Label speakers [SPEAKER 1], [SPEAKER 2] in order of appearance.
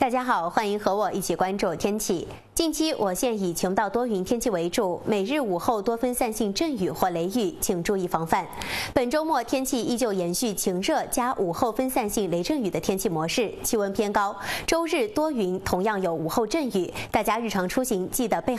[SPEAKER 1] 大家好，欢迎和我一起关注天气。近期我县以晴到多云天气为主，每日午后多分散性阵雨或雷雨，请注意防范。本周末天气依旧延续晴热加午后分散性雷阵雨的天气模式，气温偏高。周日多云，同样有午后阵雨，大家日常出行记得备好